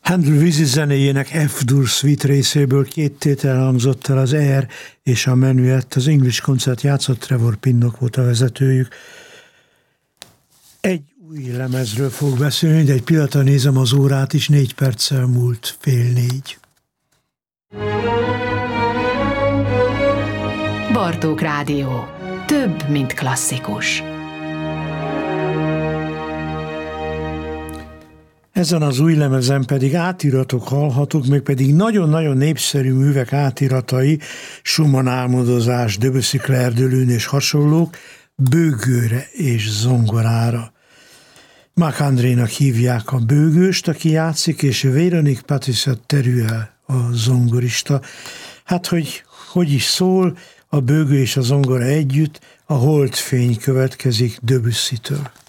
Handel vízi zenéjének F-dur suite részéből két tétel hangzott el, az Air és a Menuett. Az English Concert játszott, Trevor Pinnock volt a vezetőjük. Egy új lemezről fog beszélni, de egy pillanatra nézem az órát is, 4 perccel múlt 3:30. Bartók Rádió. Több, mint klasszikus. Ezen az új lemezen pedig átiratok hallhatók, mégpedig nagyon-nagyon népszerű művek átiratai, Schumann álmodozás, Debussy Clair de Lune és hasonlók, bőgőre és zongorára. Marc Andrénak hívják a bőgőst, aki játszik, és Véronique Patissat-Teruel a zongorista. Hát, hogy is szól, a bőgő és a zongora együtt, a Holdfény következik Debussy-től.